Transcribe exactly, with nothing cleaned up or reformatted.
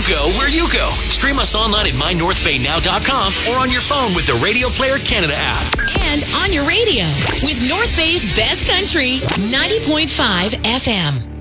go where you go. Stream us online at my north bay now dot com or on your phone with the Radio Player Canada app. And on your radio with North Bay's Best Country, ninety point five F M.